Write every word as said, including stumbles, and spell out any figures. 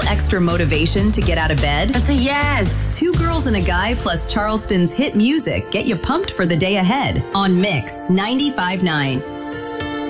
extra motivation to get out of bed? That's a yes. Two girls and a guy plus Charleston's hit music get you pumped for the day ahead on Mix ninety-five point nine.